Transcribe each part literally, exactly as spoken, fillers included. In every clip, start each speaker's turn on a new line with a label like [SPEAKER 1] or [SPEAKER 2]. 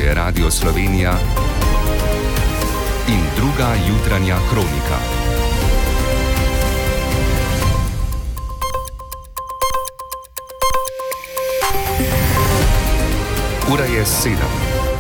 [SPEAKER 1] je Radio Slovenija in druga jutranja kronika. Ura je sedem.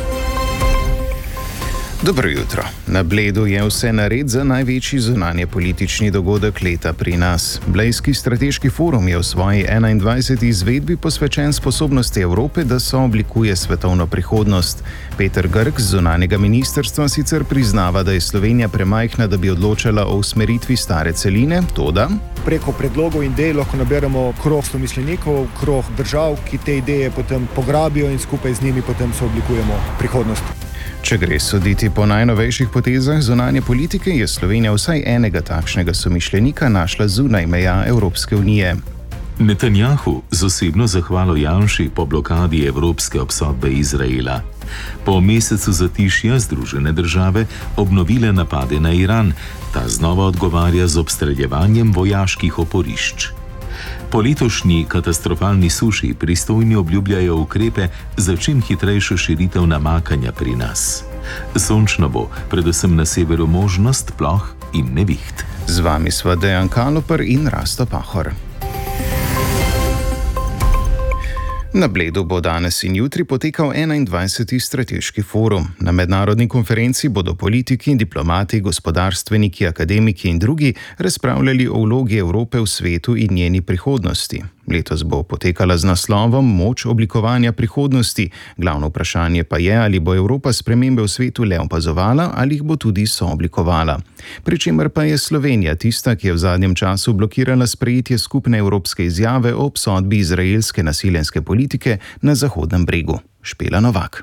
[SPEAKER 2] Dobro jutro. Na Bledu je vse nared za največji zunanje politični dogodek leta pri nas. Blejski strateški forum je v svoji enaindvajseti izvedbi posvečen sposobnosti Evrope, da sooblikuje svetovno prihodnost. Peter Grk z zunanjega ministrstva sicer priznava, da je Slovenija premajhna, da bi odločala o usmeritvi stare celine, toda
[SPEAKER 3] preko predlogov in idej lahko naberemo krog somišljenikov, krog držav, ki te ideje potem pograbijo in skupaj z njimi potem sooblikujemo prihodnost.
[SPEAKER 2] Če gre soditi po najnovejših potezah zunanje politike, je Slovenija vsaj enega takšnega somišljenika našla zunaj meja Evropske unije.
[SPEAKER 4] Netanjahu z osebno zahvalo Janši po blokadi evropske obsodbe Izraela. Po mesecu zatišja Združene države obnovile napade na Iran, ta znova odgovarja z obstreljevanjem vojaških oporišč. Po letošnji katastrofalni suši pristojni obljubljajo ukrepe za čim hitrejšo širitev namakanja pri nas. Sončno bo, predvsem na severu možnost ploh in neviht.
[SPEAKER 2] Z vami sva Dejan Kaloper in Rasto Pahor. Na Bledu bo danes in jutri potekal enaindvajseti strateški forum. Na mednarodni konferenci bodo politiki, diplomati, gospodarstveniki, akademiki in drugi razpravljali o vlogi Evrope v svetu in njeni prihodnosti. Letos bo potekala z naslovom Moč oblikovanja prihodnosti. Glavno vprašanje pa je, ali bo Evropa spremembe v svetu le opazovala ali jih bo tudi sooblikovala. Pričemer pa je Slovenija tista, ki je v zadnjem času blokirala sprejetje skupne evropske izjave o obsodbi izraelske nasiljenske politike na Zahodnem bregu. Špela Novak.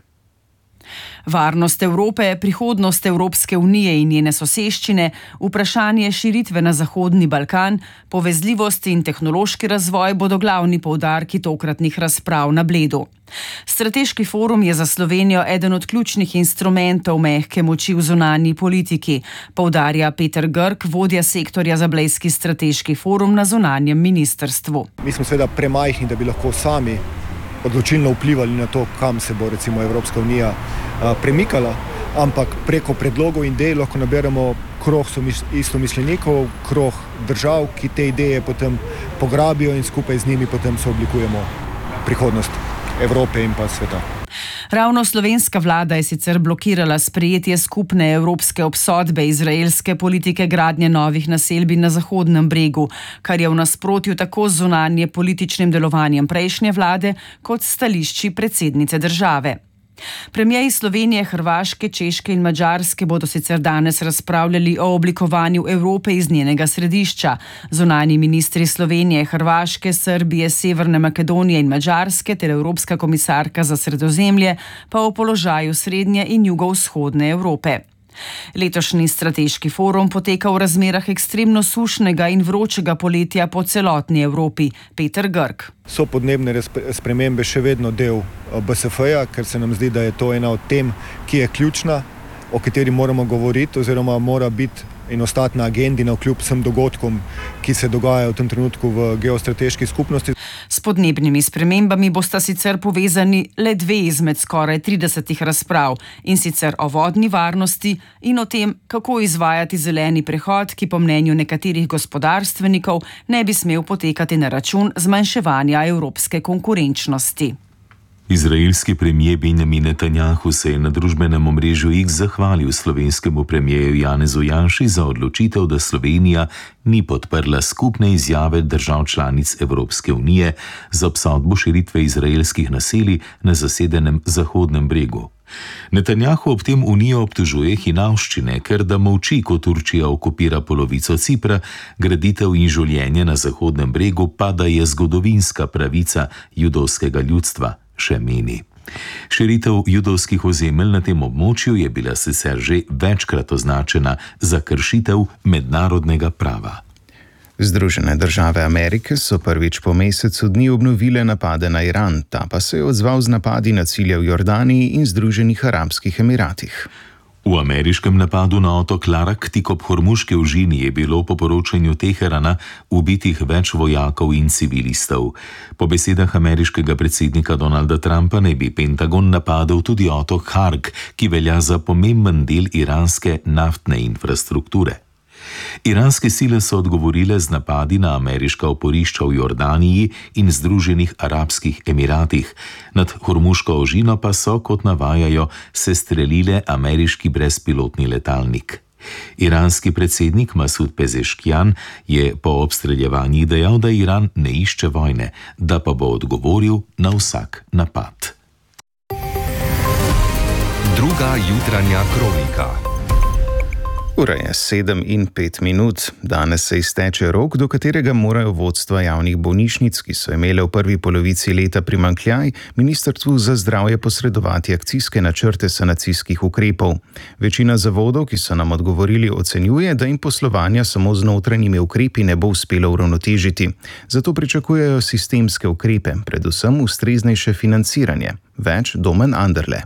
[SPEAKER 5] Varnost Evrope, prihodnost Evropske unije in njene soseščine, vprašanje širitve na Zahodni Balkan, povezljivost in tehnološki razvoj bodo glavni poudarki tokratnih razprav na Bledu. Strateški forum je za Slovenijo eden od ključnih instrumentov mehke moči v zunanji politiki, poudarja Peter Grk, vodja sektorja za Blejski strateški forum na zunanjem ministrstvu.
[SPEAKER 3] Mi smo seveda premajhni, da bi lahko sami odločilno vplivali na to, kam se bo recimo Evropska unija a, premikala, ampak preko predlogov in idej lahko naberemo krog istomišljenikov, krog držav, ki te ideje potem pograbijo in skupaj z njimi potem sooblikujemo prihodnost Evrope in pa sveta.
[SPEAKER 5] Ravno slovenska vlada je sicer blokirala sprejetje skupne evropske obsodbe izraelske politike gradnje novih naselbin na Zahodnem bregu, kar je v nasprotju tako z zunanje političnim delovanjem prejšnje vlade kot stališči predsednice države. Premierji Slovenije, Hrvaške, Češke in Madžarske bodo sicer danes razpravljali o oblikovanju Evrope iz njenega središča. Zunanji ministri Slovenije, Hrvaške, Srbije, Severne Makedonije in Madžarske ter Evropska komisarka za Sredozemlje pa o položaju srednje in jugovzhodne Evrope. Letošnji strateški forum poteka v razmerah ekstremno sušnega in vročega poletja po celotni Evropi. Peter Grk.
[SPEAKER 3] So podnebne spremembe še vedno del B S F-ja, ker se nam zdi, da je to ena od tem, ki je ključna, o kateri moramo govoriti oziroma mora biti in ostati na agendi navkljub vsem dogodkom, ki se dogajajo v tem trenutku v geostrateški skupnosti.
[SPEAKER 5] S podnebnimi spremembami bosta sicer povezani le dve izmed skoraj tridesetih razprav, in sicer o vodni varnosti in o tem, kako izvajati zeleni prehod, ki po mnenju nekaterih gospodarstvenikov ne bi smel potekati na račun zmanjševanja evropske konkurenčnosti.
[SPEAKER 4] Izraelski premijer Benjamin Netanjahu se je na družbenem omrežju X zahvalil slovenskemu premijeju Janezu Janši za odločitev, da Slovenija ni podprla skupne izjave držav članic Evropske unije za obsodbo širitve izraelskih naselij na zasedenem Zahodnem bregu. Netanjahu ob tem unijo obtožuje hinavščine, ker da molči, ko Turčija okupira polovico Cipra, graditev in življenje na Zahodnem bregu pa da je zgodovinska pravica judovskega ljudstva. Še meni. Širitev judovskih ozemelj na tem območju je bila sicer že večkrat označena za kršitev mednarodnega prava.
[SPEAKER 2] Združene države Amerike so prvič po mesecu dni obnovile napade na Iran, ta pa se je odzval z napadi na cilje v Jordaniji in Združenih arabskih emiratih.
[SPEAKER 4] V ameriškem napadu na otok Larak tik ob Hormuški ožini je bilo po poročanju Teherana ubitih več vojakov in civilistov. Po besedah ameriškega predsednika Donalda Trumpa naj bi Pentagon napadel tudi otok Harg, ki velja za pomemben del iranske naftne infrastrukture. Iranske sile so odgovorile z napadi na ameriška oporišča v Jordaniji in Združenih arabskih emiratih. Nad Hormuško ožino pa so, kot navajajo, sestrelile ameriški brezpilotni letalnik. Iranski predsednik Masud Pezeškian je po obstreljevanjih dejal, da Iran ne išče vojne, da pa bo odgovoril na vsak napad.
[SPEAKER 1] Druga jutranja kronika.
[SPEAKER 2] Ura je sedem in pet minut. Danes se izteče rok, do katerega morajo vodstva javnih bolnišnic, ki so imele v prvi polovici leta primanjkljaj, Ministrstvu za zdravje posredovati akcijske načrte sanacijskih ukrepov. Večina zavodov, ki so nam odgovorili, ocenjuje, da jim poslovanja samo z notranjimi ukrepi ne bo uspelo uravnotežiti. Zato pričakujejo sistemske ukrepe, predvsem ustreznejše financiranje. Več Domen Anderle.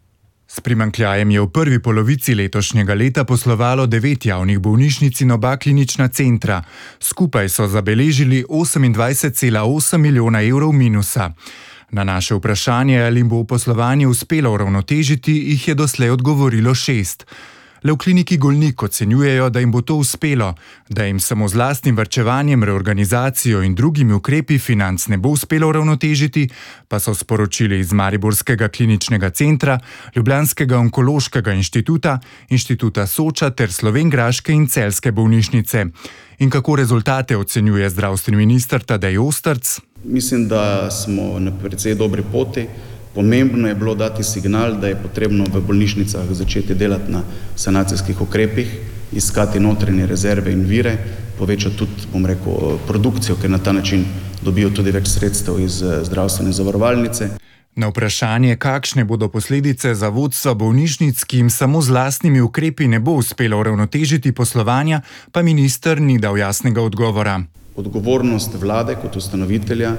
[SPEAKER 6] S primanjkljajem je v prvi polovici letošnjega leta poslovalo devet javnih bolnišnic in oba klinična centra. Skupaj so zabeležili osemindvajset cela osem milijona evrov minusa. Na naše vprašanje, ali jim bo poslovanje uspelo uravnotežiti, jih je doslej odgovorilo šest. Le v kliniki Golnik ocenjujejo, da jim bo to uspelo, da jim samo z lastnim varčevanjem, reorganizacijo in drugimi ukrepi financ ne bo uspelo uravnotežiti, pa so sporočili iz Mariborskega kliničnega centra, Ljubljanskega onkološkega inštituta, inštituta Soča ter Slovenjgraške in Celjske bolnišnice. In kako rezultate ocenjuje zdravstveni minister Tadej Ostrc?
[SPEAKER 7] Mislim, da smo na precej dobri poti. Pomembno je bilo dati signal, da je potrebno v bolnišnicah začeti delati na sanacijskih ukrepih, iskati notranje rezerve in vire, povečati tudi, bom rekel, produkcijo, ker na ta način dobijo tudi več sredstev iz zdravstvene zavarovalnice.
[SPEAKER 6] Na vprašanje, kakšne bodo posledice za vodstva bolnišnic, ki jim samo z lastnimi ukrepi ne bo uspelo uravnotežiti poslovanja, pa minister ni dal jasnega odgovora.
[SPEAKER 7] Odgovornost vlade kot ustanovitelja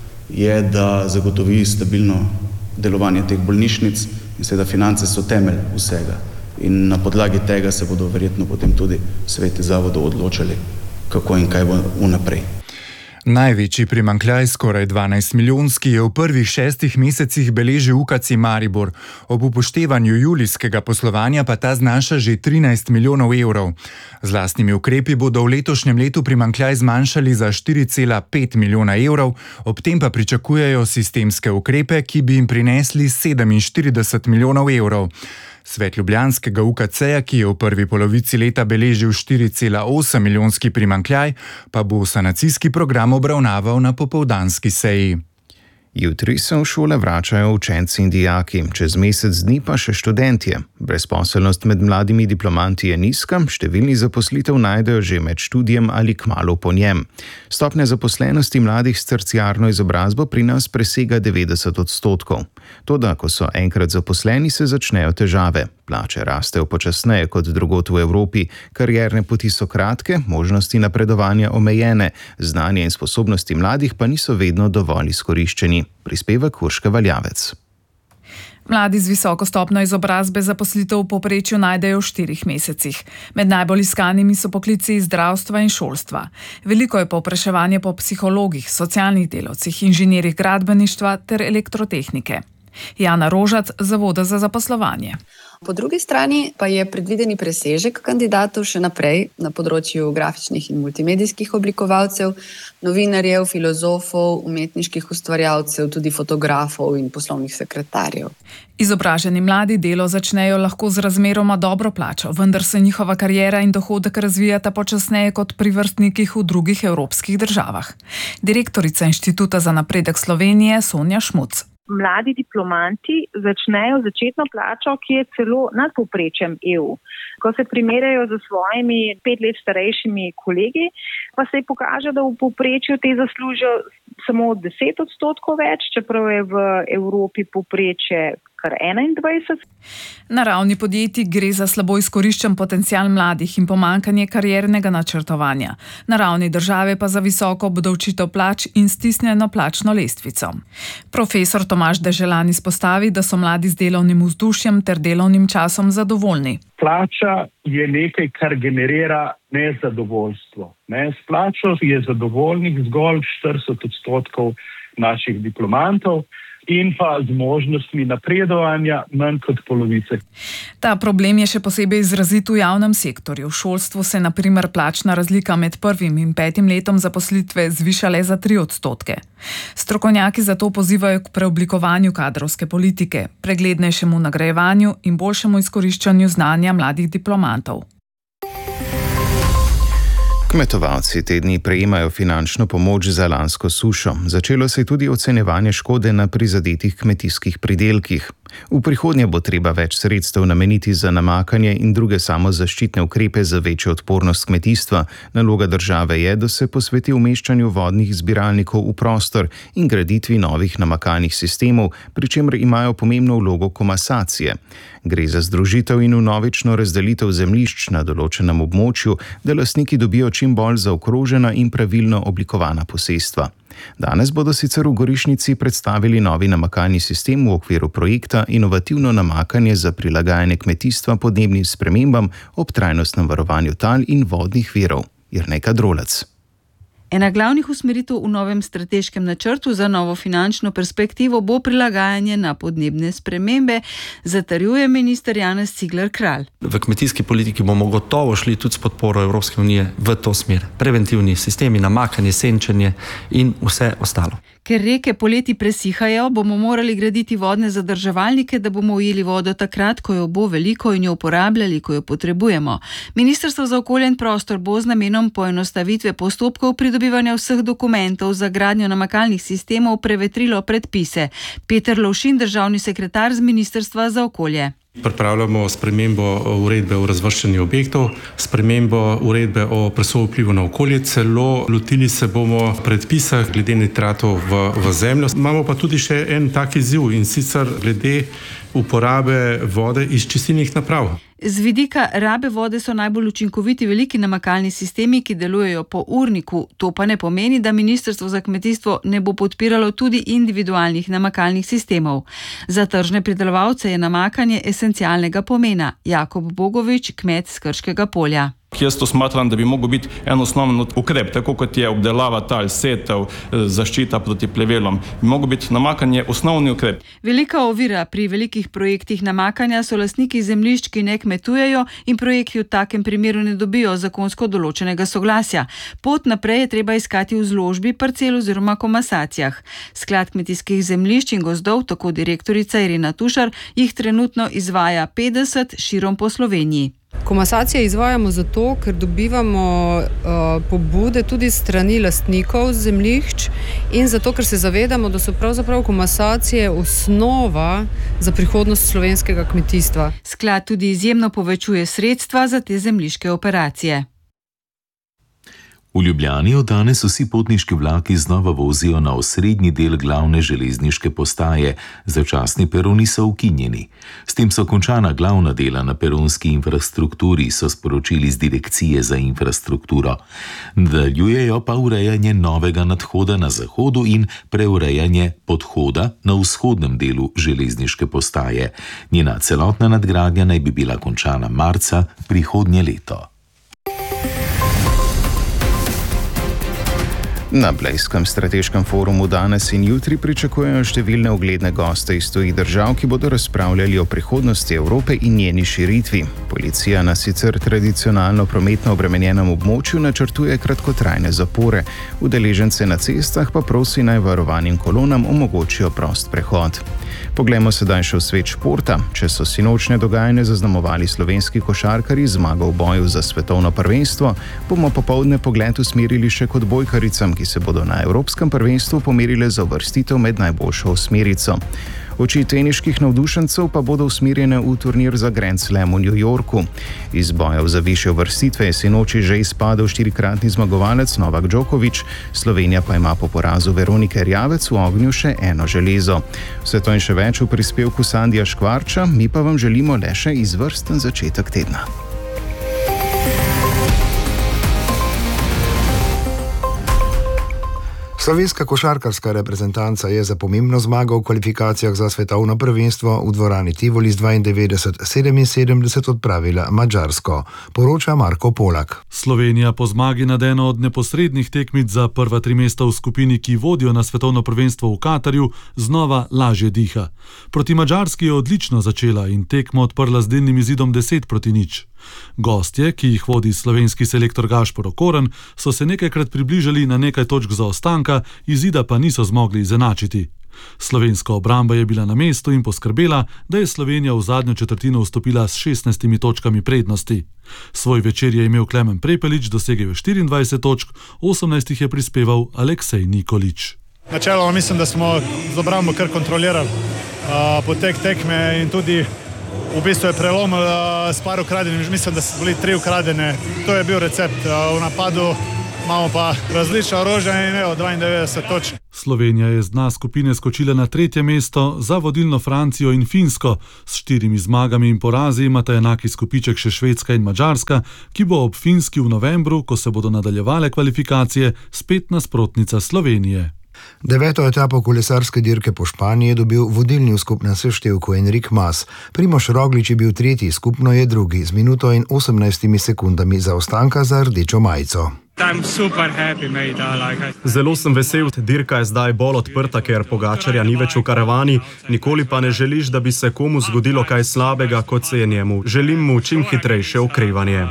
[SPEAKER 7] je, da zagotovi stabilno delovanje teh bolnišnic in seveda finance so temelj vsega. In na podlagi tega se bodo verjetno potem tudi sveti zavodov odločali, kako in kaj bo vnaprej.
[SPEAKER 6] Največji primanjkljaj, skoraj dvanajst milijonski, je v prvih šestih mesecih beležil U K C Maribor. Ob upoštevanju julijskega poslovanja pa ta znaša že trinajst milijonov evrov. Z lastnimi ukrepi bodo v letošnjem letu primanjkljaj zmanjšali za štiri cela pet milijona evrov, ob tem pa pričakujejo sistemske ukrepe, ki bi jim prinesli sedeminštirideset milijonov evrov. Svet ljubljanskega U K C-ja, ki je v prvi polovici leta beležil štiri cela osem milijonski primanjkljaj, pa bo sanacijski program obravnaval na popoldanski seji.
[SPEAKER 2] Jutri se v šole vračajo učenci in dijaki, čez mesec dni pa še študentje. Brezposelnost med mladimi diplomanti je nizka, številni zaposlitev najdejo že med študijem ali kmalu po njem. Stopnja zaposlenosti mladih s terciarno izobrazbo pri nas presega devetdeset odstotkov. Toda, ko so enkrat zaposleni, se začnejo težave. Plače rastejo počasneje kot drugod v Evropi, karierne poti so kratke, možnosti napredovanja omejene, znanje in sposobnosti mladih pa niso vedno dovolj izkoriščeni. Prispevek Urške Valjavec.
[SPEAKER 8] Mladi z visoko stopnjo izobrazbe zaposlitev v povprečju najdejo v štirih mesecih. Med najbolj iskanimi so poklici iz zdravstva in šolstva. Veliko je povpraševanje po psihologih, socialnih delavcih, inženirjih gradbeništva ter elektrotehnike. Jana Rožac, Zavoda za zaposlovanje.
[SPEAKER 9] Po drugi strani pa je predvideni presežek kandidatov še naprej na področju grafičnih in multimedijskih oblikovalcev, novinarjev, filozofov, umetniških ustvarjalcev, tudi fotografov in poslovnih sekretarjev.
[SPEAKER 8] Izobraženi mladi delo začnejo lahko z razmeroma dobro plačo, vendar se njihova kariera in dohodek razvijata počasneje kot pri vrstnikih v drugih evropskih državah. Direktorica Inštituta za napredek Slovenije Sonja Šmuc.
[SPEAKER 10] Mladi diplomanti začnejo začetno plačo, ki je celo nad povprečjem E U. Ko se primerjajo z svojimi pet let starejšimi kolegi, pa se pokaže, da v povprečju te zaslužijo samo deset odstotkov več, čeprav je v Evropi povprečje kar enaindvajset.
[SPEAKER 8] Na ravni podjetij gre za slabo izkoriščen potencial mladih in pomankanje kariernega načrtovanja. Na ravni države pa za visoko obdavčitev plač in stisnjeno plačno lestvico. Profesor Tomaž Deželan izpostavi, da so mladi z delovnim vzdušjem ter delovnim časom zadovoljni.
[SPEAKER 11] Plača je nekaj, kar generira nezadovoljstvo. Ne? S plačo je zadovoljnih zgolj štirideset odstotkov naših diplomantov in pa z možnostmi napredovanja manj kot polovice.
[SPEAKER 8] Ta problem je še posebej izrazit v javnem sektorju. V šolstvu se na primer plačna razlika med prvim in petim letom zaposlitve zviša le za tri odstotke. Strokovnjaki zato pozivajo k preoblikovanju kadrovske politike, preglednejšemu nagrajevanju in boljšemu izkoriščanju znanja mladih diplomantov.
[SPEAKER 2] Kmetovalci te dni prejemajo finančno pomoč za lansko sušo. Začelo se je tudi ocenjevanje škode na prizadetih kmetijskih pridelkih. V prihodnje bo treba več sredstev nameniti za namakanje in druge samozaščitne ukrepe za večjo odpornost kmetijstva. Naloga države je, da se posveti umeščanju vodnih zbiralnikov v prostor in graditvi novih namakalnih sistemov, pri čemer imajo pomembno vlogo komasacije. Gre za združitev in vnovično razdelitev zemljišč na določenem območju, da lastniki dobijo čim bolj zaokrožena in pravilno oblikovana posestva. Danes bodo sicer v Gorišnici predstavili novi namakalni sistem v okviru projekta Inovativno namakanje za prilagajanje kmetijstva podnebnim spremembam ob trajnostnem varovanju tal in vodnih virov. Jernej Kadrolec.
[SPEAKER 12] Ena glavnih usmeritev v novem strateškem načrtu za novo finančno perspektivo bo prilagajanje na podnebne spremembe, zatrjuje minister Janez Cigler Kralj.
[SPEAKER 13] V kmetijski politiki bomo gotovo šli tudi s podporo Evropske unije v to smer. Preventivni sistemi, namakanje, senčenje in vse ostalo.
[SPEAKER 12] Ker reke poleti presihajo, bomo morali graditi vodne zadrževalnike, da bomo ujeli vodo takrat, ko jo bo veliko in jo uporabljali, ko jo potrebujemo. Ministrstvo za okolje in prostor bo z namenom poenostavitve postopkov pridobivanja vseh dokumentov za gradnjo namakalnih sistemov prevetrilo predpise. Peter Lovšin, državni sekretar z Ministrstva za okolje.
[SPEAKER 14] Pripravljamo spremembo uredbe o razvrščanju objektov, spremembo uredbe o presoji vplivu na okolje, celo lotili se bomo predpisa glede nitratov v, v zemljo. Imamo pa tudi še en tak izziv in sicer glede uporabe vode iz čistilnih naprav.
[SPEAKER 12] Z vidika rabe vode so najbolj učinkoviti veliki namakalni sistemi, ki delujejo po urniku. To pa ne pomeni, da Ministrstvo za kmetijstvo ne bo podpiralo tudi individualnih namakalnih sistemov. Za tržne pridelovalce je namakanje esencialnega pomena. Jakob Bogovič, kmet s Krškega polja.
[SPEAKER 15] Jaz to smatram, da bi mogel biti en osnovni ukrep, tako kot je obdelava tal, setev, zaščita proti plevelom. Bi mogel biti namakanje osnovni ukrep.
[SPEAKER 12] Velika ovira pri velikih projektih namakanja so lastniki zemljišč, ki ne kmetujejo in projekti v takem primeru ne dobijo zakonsko določenega soglasja. Pot naprej je treba iskati v zložbi, parcel oziroma komasacijah. Sklad kmetijskih zemljišč in gozdov, tako direktorica Irena Tušar, jih trenutno izvaja petdeset širom po Sloveniji.
[SPEAKER 16] Komasacije izvajamo zato, ker dobivamo uh, pobude tudi strani lastnikov zemljišč in zato, ker se zavedamo, da so pravzaprav komasacije osnova za prihodnost slovenskega kmetijstva.
[SPEAKER 12] Sklad tudi izjemno povečuje sredstva za te zemljiške operacije.
[SPEAKER 4] V Ljubljani od danes vsi potniški vlaki znova vozijo na osrednji del glavne železniške postaje, začasni peroni so ukinjeni. S tem so končana glavna dela na peronski infrastrukturi, so sporočili z Direkcije za infrastrukturo. Nadaljujejo pa urejanje novega nadhoda na zahodu in preurejanje podhoda na vzhodnem delu železniške postaje. Njena celotna nadgradnja naj bi bila končana marca prihodnje leto.
[SPEAKER 2] Na Blejskem strateškem forumu danes in jutri pričakujejo številne ugledne goste iz tujih držav, ki bodo razpravljali o prihodnosti Evrope in njeni širitvi. Policija na sicer tradicionalno prometno obremenjenem območju načrtuje kratkotrajne zapore. Udeležence na cestah pa prosi, naj varovanim kolonam omogočijo prost prehod. Poglejmo sedaj še v svet športa. Če so sinočnje dogajanje zaznamovali slovenski košarkarji z zmago v boju za svetovno prvenstvo, bomo popoldne pogled usmerili še kot odbojkaricam, ki se bodo na Evropskem prvenstvu pomerile za uvrstitev med najboljšo osmerico. Oči teniških navdušencev pa bodo usmerjene v turnir za Grand Slam v New Yorku. Iz bojev za višje uvrstitve je sinoči že izpadel štirikratni zmagovalec Novak Djokovic, Slovenija pa ima po porazu Veronike Erjavec v ognju še eno železo. Vse to in še več v prispevku Sandija Škvarča, mi pa vam želimo le še izvrsten začetek tedna.
[SPEAKER 17] Slovenska košarkarska reprezentanca je za pomembno zmago v kvalifikacijah za svetovno prvenstvo v dvorani Tivoli z dvaindevetdeset sedeminsedemdeset odpravila Madžarsko, poroča Marko Polak.
[SPEAKER 18] Slovenija po zmagi nad eno od neposrednih tekmic za prva tri mesta v skupini, ki vodijo na svetovno prvenstvo v Katarju, znova lažje diha. Proti Madžarski je odlično začela in tekmo odprla z delnim izidom deset proti nič. Gostje, ki jih vodi slovenski selektor Gašper Okorn, so se nekajkrat približali na nekaj točk zaostanka, izida pa niso zmogli izenačiti. Slovenska obramba je bila na mestu in poskrbela, da je Slovenija v zadnjo četrtino vstopila s šestnajstimi točkami prednosti. Svoj večer je imel Klemen Prepelič, dosegel je štiriindvajset točk, osemnajst jih je prispeval Aleksej Nikolić.
[SPEAKER 19] Načeloma mislim, da smo z obrambo kar kontrolirali uh, potek tekme in tudi v bistvu je prelomil uh, s par ukradenim, mislim, da so bili tri ukradene. To je bil recept. Uh, v napadu imamo pa različna orožja in evo, dvaindevetdeset točk.
[SPEAKER 18] Slovenija je z dna skupine skočila na tretje mesto za vodilno Francijo in Finsko. S štirimi zmagami in porazi imata enaki skupiček še Švedska in Madžarska, ki bo ob Finski v novembru, ko se bodo nadaljevale kvalifikacije, spet nasprotnica Slovenije.
[SPEAKER 17] Deveto etapo kolesarske dirke po Španiji je dobil vodilni v skupnem seštevku Enric Mas. Primož Roglič je bil tretji, skupno je drugi, z minuto in osemnajstimi sekundami zaostanka za rdečo majico.
[SPEAKER 20] Zelo sem vesel, dirka je zdaj bolj odprta, ker Pogačarja ni več v karavani, nikoli pa ne želiš, da bi se komu zgodilo kaj slabega, kot se je njemu. Želim mu čim hitrejše okrevanje.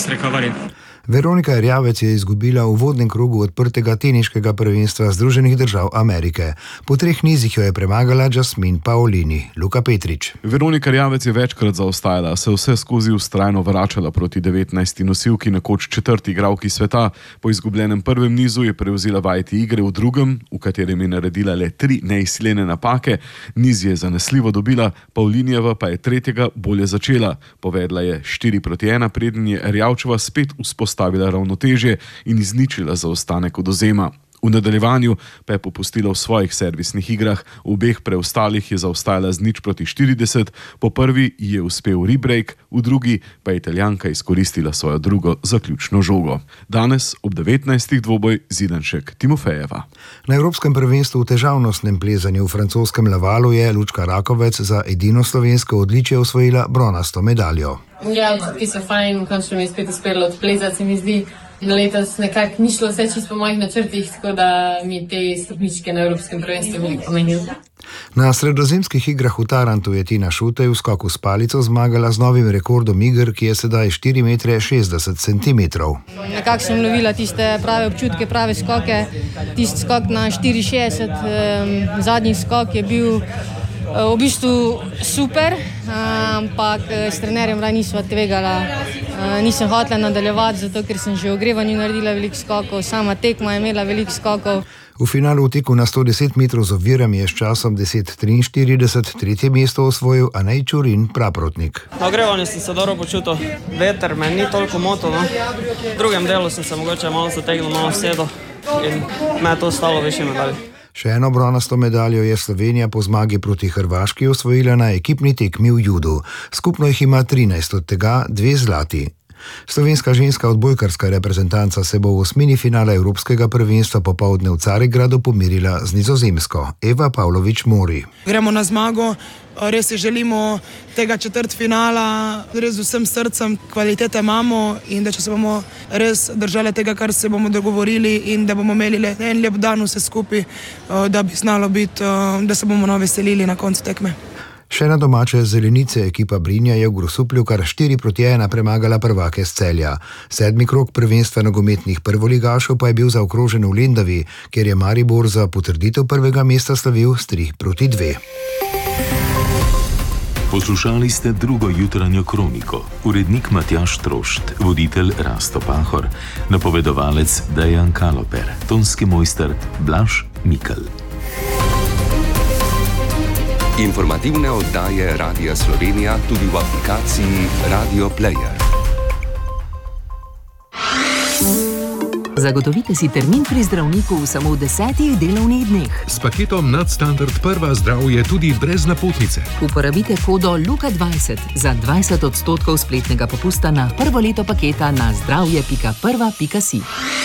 [SPEAKER 17] Veronika Erjavec je izgubila v uvodnem krogu odprtega teniškega prvenstva Združenih držav Amerike. Po treh nizih jo je premagala Jasmine Paolini. Luka Petrič.
[SPEAKER 21] Veronika Erjavec je večkrat zaostajala, se vse skozi vztrajno vračala proti devetnajsti nosilki, nekoč četrti igralki sveta. Po izgubljenem prvem nizu je prevzela vajeti igre v drugem, v katerem je naredila le tri neizsiljene napake. Niz je zanesljivo dobila, Paulinijeva pa je tretjega bolje začela. Povedla je štiri proti ena, preden je Erjavčeva spet vzpostavila stavila ravnotežje in izničila zaostanek od ozema. V nadaljevanju pa je popustila v svojih servisnih igrah, v obeh preostalih je zaostajala z nič proti štirideset, po prvi ji je uspel rebreak, v drugi pa je Italijanka izkoristila svojo drugo zaključno žogo. Danes ob devetnajstih dvoboj Zidanšek Timofejeva.
[SPEAKER 17] Na Evropskem prvenstvu v težavnostnem plezanju v francoskem Lavalu je Lučka Rakovec za edino slovensko odličje osvojila bronasto medaljo.
[SPEAKER 22] Ja, ki so fajn, končno mi je spet uspelo odplezati, se mi zdi. Letos nekako ni šlo vse čisto po mojih načrtih, tako da mi te stopničke na Evropskem prvenstvu veliko pomenijo.
[SPEAKER 17] Na sredozemskih igrah v Tarantu je Tina Šutej v skoku s palico zmagala z novim rekordom iger, ki je sedaj štiri metre šestdeset centimetrov.
[SPEAKER 23] Nekako sem lovila tiste prave občutke, prave skoke, tisti skok na štiri šestdeset, zadnji skok je bil v bistvu super, ampak s trenerjem raj nisva tvegala, nisem hotela nadaljevati, zato ker sem že v ogrevanju naredila veliko skokov, sama tekma je imela veliko skokov.
[SPEAKER 17] V finalu v teku na sto deset metrov z ovirami je s časom deset triinštirideset tretje mesto osvojil Anej Čurin Praprotnik.
[SPEAKER 24] Na ogrevanju sem se dobro počutil, veter me ni toliko motil, no. V drugem delu sem se mogoče malo zategnil, malo sedel in me je to ostalo višje medalje.
[SPEAKER 17] Še eno bronasto medaljo je Slovenija po zmagi proti Hrvaški osvojila na ekipni tekmi v judu. Skupno jih ima trinajst, od tega dve zlati. Slovenska ženska odbojkarska reprezentanca se bo v osmini finala Evropskega prvenstva popoldne v Carigradu pomirila z Nizozemsko. Eva Pavlović Mori.
[SPEAKER 25] Gremo na zmago, res si želimo tega četrtfinala, res z vsem srcem, kvalitete imamo in da če se bomo res držali tega, kar se bomo dogovorili in da bomo imeli le en lep dan vse skupaj, da bi znalo biti, da se bomo veselili na koncu tekme.
[SPEAKER 17] Še na domače zelenice ekipa Brinja je v Grosuplju kar štiri proti ena premagala prvake z Celja. Sedmi krog prvenstva nogometnih prvoligašev pa je bil zaokrožen v Lendavi, kjer je Maribor za potrditev prvega mesta slavil s tri proti dve.
[SPEAKER 4] Poslušali ste drugo jutranjo kroniko. Urednik Matjaž Trošt, voditelj Rasto Pahor, napovedovalec Dejan Kaloper, tonski mojster Blaž Mikl.
[SPEAKER 1] Informativne oddaje Radia Slovenija tudi v aplikaciji Radio Player.
[SPEAKER 3] Zagotovite si termin pri zdravniku v samo desetih delovnih dneh.
[SPEAKER 5] S paketom Nadstandard Prva zdravje tudi brez napotnice.
[SPEAKER 3] Uporabite kodo Luka dvajset za dvajset odstotkov spletnega popusta na prvo leto paketa na zdravje pika prva pika si.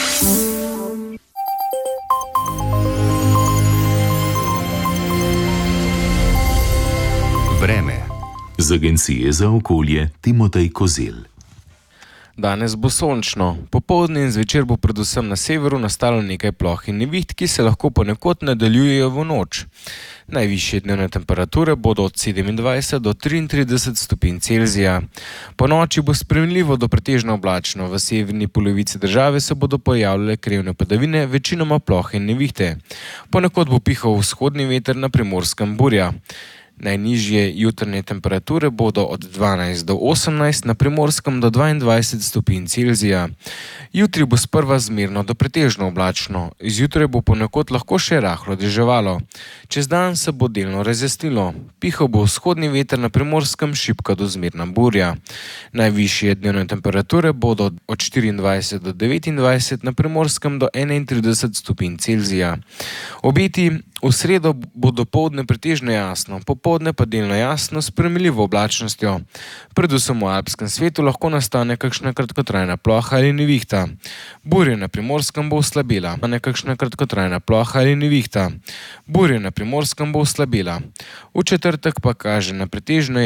[SPEAKER 4] Vreme. Z Agencije za okolje Timotej Kozel.
[SPEAKER 6] Danes bo sončno, popoldne in zvečer bo predvsem na severu nastalo nekaj ploh in neviht, ki se lahko ponekod nadaljujejo v noč. Najvišje dnevne temperature bodo od sedemindvajset do triintrideset stopinj Celzija. Po noči bo sprejemljivo do pretežno oblačno, v severni polovici države se bodo pojavljale krevne padavine, večinoma plohe in nevihte. Ponekod bo pihal vzhodni veter, na Primorskem burja. Najnižje jutranje temperature bodo od dvanajst do osemnajst, na Primorskem do dvaindvajset stopinj Celzija. Jutri bo sprva zmerno do pretežno oblačno, zjutraj bo ponekod lahko še rahlo deževalo. Čez dan se bo delno razjasnilo, pihal bo vzhodni veter, na Primorskem šibka do zmerna burja. Najvišje dnevne temperature bodo od štiriindvajset do devetindvajset, na Primorskem do enaintrideset stopinj Celzija. Obeti v sredo bo dopoldne pretežno jasno, popoldne pa delno jasno s sprejemljivo oblačnostjo. Predvsem v alpskem svetu lahko nastane kakšna kratkotrajna ploha ali nevihta. Burja na Primorskem bo oslabela, a nekakšna kratkotrajna ploha ali nevihta. Burja na Primorskem bo oslabela. V četrtek pa kaže na pretežno